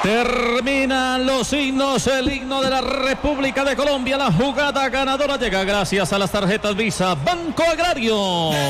Terminan los himnos, el himno de la República de Colombia. La jugada ganadora llega gracias a las tarjetas Visa Banco Agrario.